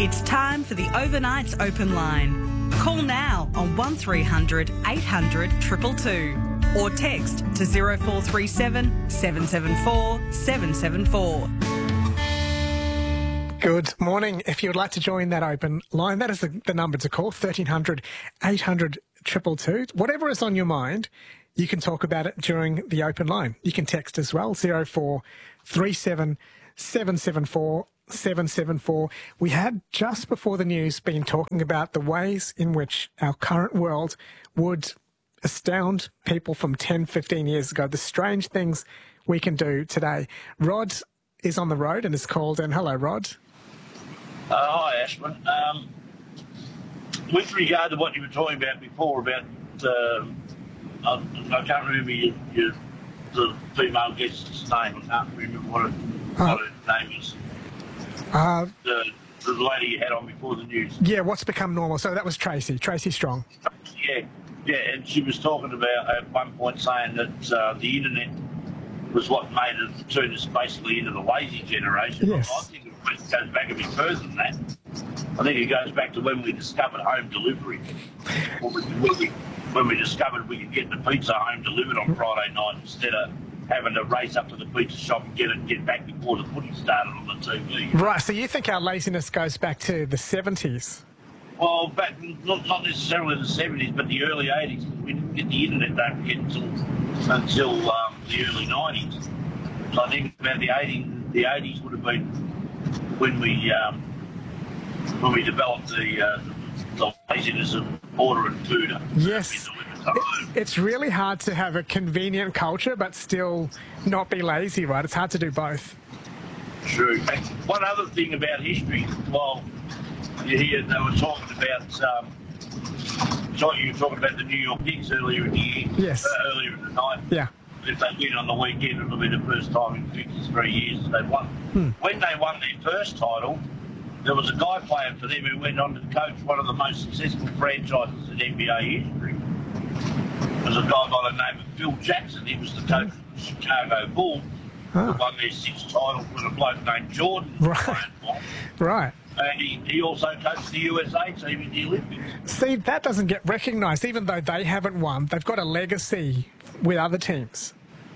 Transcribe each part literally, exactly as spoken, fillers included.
It's time for the Overnight's Open Line. Call now on one three hundred eight hundred two two two or text to zero four three seven seven seven four seven seven four. Good morning. If you would like to join that open line, that is the, the number to call, thirteen hundred eight hundred two two two. Whatever is on your mind, you can talk about it during the open line. You can text as well, zero four three seven seven seven four seven seven four. We had, just before the news, been talking about the ways in which our current world would astound people from ten, fifteen years ago, the strange things we can do today. Rod is on the road and is called in. Hello, Rod. Uh, hi, Ashman. Um, with regard to what you were talking about before about, uh, I, I can't remember your, your, the female guest's name. I can't remember what, it, uh, what her name is. Uh, the, the lady you had on before the news. Yeah, what's become normal. So that was Tracy, Tracy Strong. Yeah, yeah, and she was talking about, at one point, saying that uh, the internet was what made it turn us basically into the lazy generation. Yes. I think it goes back a bit further than that. I think it goes back to when we discovered home delivery. When we, when we, when we discovered we could get the pizza home delivered on Friday night instead of having to race up to the pizza shop and get it and get back before the footy started on the T V. Right, so you think our laziness goes back to the seventies? Well, back, not, not necessarily the seventies, but the early eighties. We didn't get the internet, don't forget, until, until um, the early nineties. So I think about the eighties, the eighties would have been when we um, when we developed the, uh, the laziness of ordering food. Yes. It's really hard to have a convenient culture but still not be lazy, right? It's hard to do both. True. And one other thing about history, well, you hear they were talking about, um, you were talking about the New York Knicks earlier in the year. Yes. Uh, earlier in the night. Yeah. If they win on the weekend, it'll be the first time in fifty-three years they've won. Hmm. When they won their first title, there was a guy playing for them who went on to coach one of the most successful franchises in N B A history. There was a guy by the name of Phil Jackson. He was the coach of the Chicago Bulls, Oh. who won their six titles with a bloke named Jordan. Right. Right. And he, he also coached the U S A team in the Olympics. See, that doesn't get recognised. Even though they haven't won, they've got a legacy with other teams.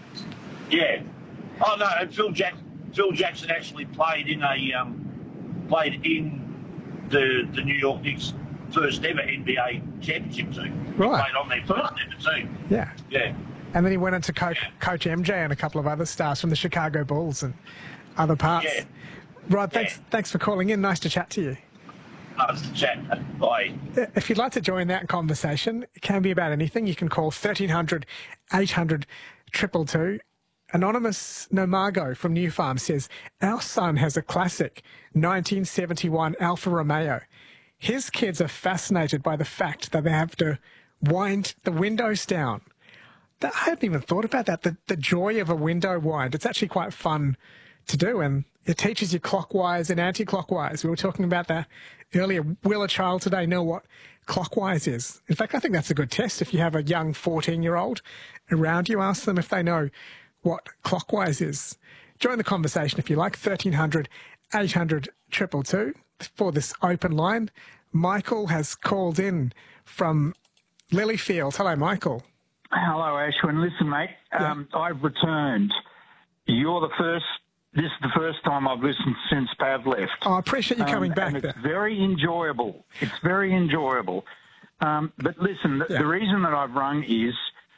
Yeah. Oh, no, and Phil Jackson, Phil Jackson actually played in a um, played in the the New York Knicks' first ever N B A championship team. He Right. played on their first ever team. Yeah. Yeah. And then he went on to coach, Yeah. coach M J and a couple of other stars from the Chicago Bulls and other parts. Yeah. Rod, thanks, Yeah. thanks for calling in. Nice to chat to you. Nice to chat. Bye. If you'd like to join that conversation, it can be about anything. You can call thirteen hundred eight hundred two two two. Anonymous Nomargo from New Farm says, our son has a classic nineteen seventy-one Alfa Romeo. His kids are fascinated by the fact that they have to wind the windows down. That, I hadn't even thought about that, the, the joy of a window wind. It's actually quite fun to do, and it teaches you clockwise and anti-clockwise. We were talking about that earlier. Will a child today know what clockwise is? In fact, I think that's a good test. If you have a young fourteen-year-old around you, ask them if they know what clockwise is. Join the conversation if you like, thirteen hundred eight hundred two two two for this open line. Michael has called in from Lilyfield. Hello, Michael. Hello, Ashwin. Listen, mate, Yeah. um, I've returned. You're the first, this is the first time I've listened since Pav left. Oh, I appreciate you coming Um, back and there. it's very enjoyable. It's very enjoyable. Um, but listen, the, Yeah. the reason that I've rung is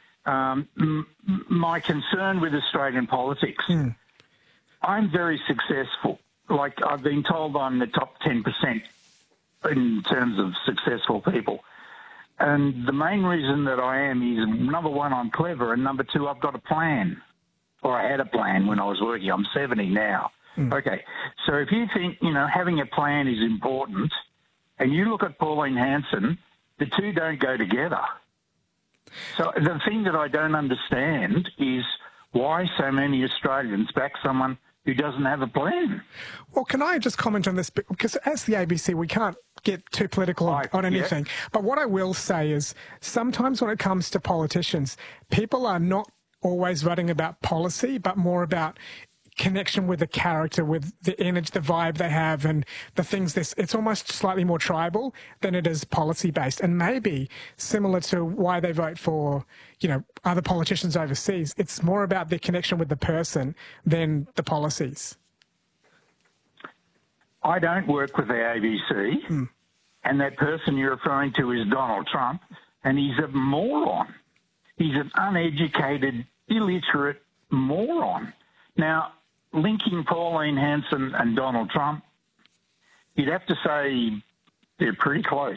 um, m- my concern with Australian politics. Mm. I'm very successful. Like, I've been told I'm the top ten percent in terms of successful people. And the main reason that I am is, number one, I'm clever, and number two, I've got a plan. Or I had a plan when I was working. I'm seventy now. Mm. Okay, so if you think, you know, having a plan is important, and you look at Pauline Hanson, the two don't go together. So the thing that I don't understand is why so many Australians back someone who doesn't have a plan. Well, can I just comment on this? Because as the A B C, we can't get too political on, Right, on anything. yeah. But what I will say is sometimes when it comes to politicians, people are not always writing about policy, but more about connection with the character, with the energy, the vibe they have, and the things. This it's almost slightly more tribal than it is policy based, and maybe similar to why they vote for, you know, other politicians overseas. It's more about their connection with the person than the policies. I don't work with the A B C, mm. and that person you're referring to is Donald Trump, and he's a moron. He's an uneducated, illiterate moron. Now, linking Pauline Hanson and Donald Trump, you'd have to say they're pretty close.